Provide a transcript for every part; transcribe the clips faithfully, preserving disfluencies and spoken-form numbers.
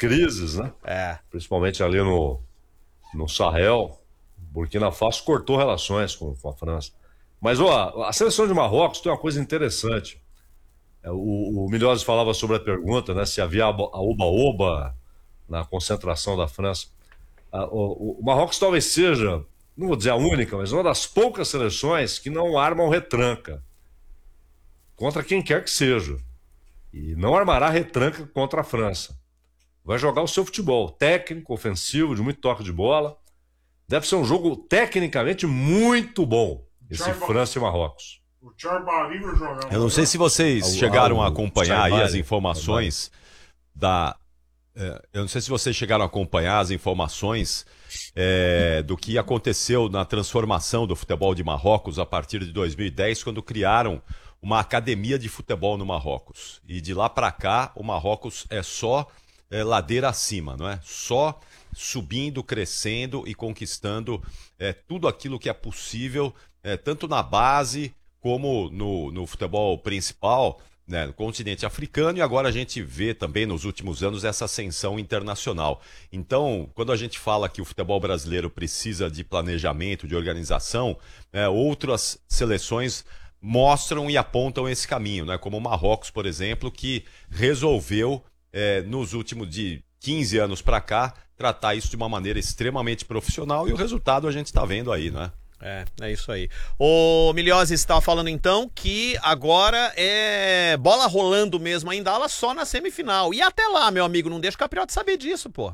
crises, né? É. Principalmente ali no, no Sahel. Burkina Faso cortou relações com, com a França. Mas ó, a seleção de Marrocos tem uma coisa interessante. É, o, o Milhozzi falava sobre a pergunta, né, se havia a oba-oba na concentração da França. A, o, o Marrocos talvez seja, não vou dizer a única, mas uma das poucas seleções que não armam retranca contra quem quer que seja. E não armará retranca contra a França. Vai jogar o seu futebol técnico, ofensivo, de muito toque de bola. Deve ser um jogo tecnicamente muito bom, esse Charba... França e Marrocos. O Charbari vai jogar. Eu não sei se vocês o, chegaram o, a acompanhar Charbari, aí as informações da... É, eu não sei se vocês chegaram a acompanhar as informações é, do que aconteceu na transformação do futebol de Marrocos a partir de dois mil e dez, quando criaram uma academia de futebol no Marrocos. E de lá para cá, o Marrocos é só é, ladeira acima, não é? Só subindo, crescendo e conquistando é, tudo aquilo que é possível, é, tanto na base como no, no futebol principal, né, no continente africano, e agora a gente vê também nos últimos anos essa ascensão internacional. Então, quando a gente fala que o futebol brasileiro precisa de planejamento, de organização, é, outras seleções mostram e apontam esse caminho, né, como o Marrocos, por exemplo, que resolveu, é, nos últimos de quinze anos para cá, tratar isso de uma maneira extremamente profissional, e o resultado a gente está vendo aí, né? É, é isso aí. O Milhozzi estava falando então que agora é bola rolando mesmo ainda, ela só na semifinal. E até lá, meu amigo, não deixa o Capriotti saber disso, pô.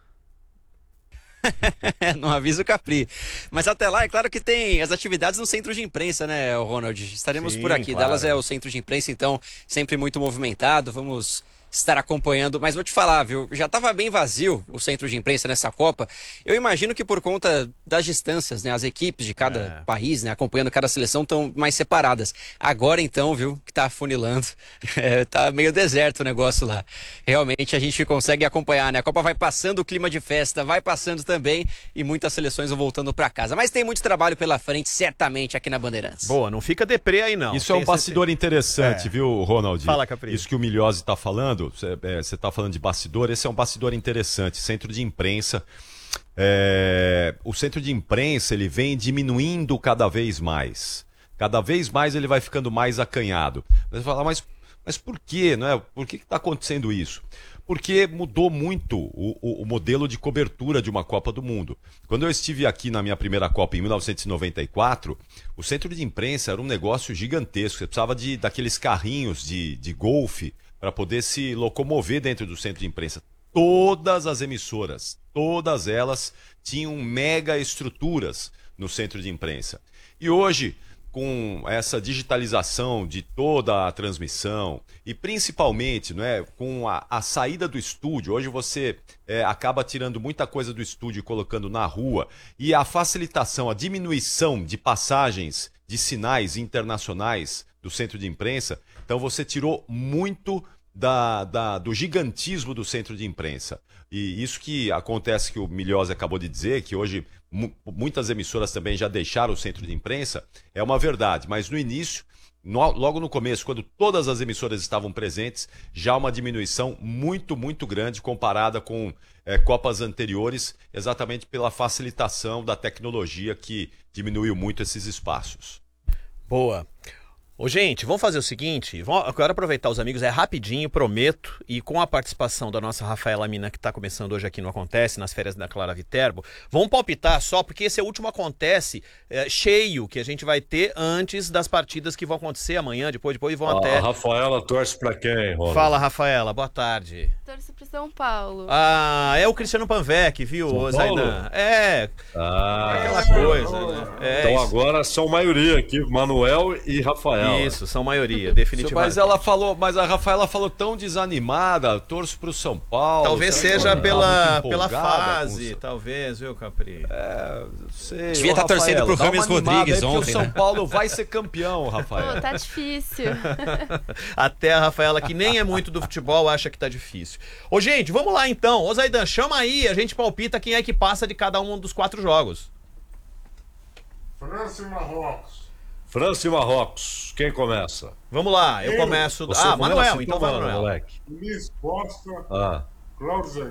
Não avisa o Capri. Mas até lá, é claro que tem as atividades no centro de imprensa, né, Ronald? Estaremos Sim, por aqui. claro. Dallas é o centro de imprensa, então sempre muito movimentado. Vamos estar acompanhando, mas vou te falar, viu, já estava bem vazio o centro de imprensa nessa Copa. Eu imagino que por conta das distâncias, né, as equipes de cada É. país, né, acompanhando cada seleção, estão mais separadas. Agora então, viu, que tá afunilando, é, tá meio deserto o negócio lá. Realmente a gente consegue acompanhar, né, a Copa vai passando, o clima de festa vai passando também, e muitas seleções vão voltando para casa. Mas tem muito trabalho pela frente, certamente, aqui na Bandeirantes. Boa, não fica deprê aí não. Isso é um Tem bastidor certeza. interessante, É. viu, Ronald? Fala, Capri. Isso que o Milhozzi está falando, você está falando de bastidor, esse é um bastidor interessante, centro de imprensa. É, o centro de imprensa ele vem diminuindo cada vez mais. Cada vez mais ele vai ficando mais acanhado. Você fala, mas, mas por quê? Não é? Por que está acontecendo isso? Porque mudou muito o, o, o modelo de cobertura de uma Copa do Mundo. Quando eu estive aqui na minha primeira Copa em mil novecentos e noventa e quatro, o centro de imprensa era um negócio gigantesco. Você precisava de, daqueles carrinhos de, de golfe para poder se locomover dentro do centro de imprensa. Todas as emissoras, todas elas tinham mega estruturas no centro de imprensa. E hoje, com essa digitalização de toda a transmissão e principalmente, não é, com a, a saída do estúdio, hoje você é, acaba tirando muita coisa do estúdio e colocando na rua, e a facilitação, a diminuição de passagens de sinais internacionais do centro de imprensa, então você tirou muito da, da, do gigantismo do centro de imprensa. E isso que acontece, que o Milhozzi acabou de dizer, que hoje mu muitas emissoras também já deixaram o centro de imprensa, é uma verdade. Mas no início, no, logo no começo, quando todas as emissoras estavam presentes, já uma diminuição muito, muito grande comparada com é, Copas anteriores, exatamente pela facilitação da tecnologia que diminuiu muito esses espaços. Boa. Ô, gente, vamos fazer o seguinte, vamos agora aproveitar os amigos, é rapidinho, prometo, e com a participação da nossa Rafaela Mina, que está começando hoje aqui no Acontece, nas férias da Clara Viterbo, vamos palpitar só, porque esse é o último Acontece é, cheio que a gente vai ter antes das partidas que vão acontecer amanhã, depois, depois vão a, até... A Rafaela torce pra quem, Ronald? Fala, Rafaela, boa tarde. Torço pro São Paulo. Ah, é o Cristiano Panvec, viu, São Zaidan? É, Ah, aquela coisa, né? É, então isso. agora são maioria aqui, Manuel e Rafael. Isso, são maioria, definitivamente. Mas ela falou, mas a Rafaela falou tão desanimada, torço pro São Paulo. Talvez Será que seja ela não tá pela, muito pela empolgada fase, com o- talvez, viu, Capri? É, sei. Devia Ô, tá torcendo Rafaela, pro dá uma Rames animada Rodrigues aí, porque ontem, o São né? Paulo vai ser campeão, Pô, Rafaela. tá difícil. Até a Rafaela, que nem é muito do futebol, acha que tá difícil. Ô, gente, vamos lá então. Ô, Zaidan, chama aí, a gente palpita quem é que passa de cada um dos quatro jogos. França e Marrocos. França e Marrocos, quem começa? Vamos lá, eu Eu. começo... Você Ah, começa? Manuel, então vai, vai, Manuel. moleque. Luiz Costa, Ah, Cláudio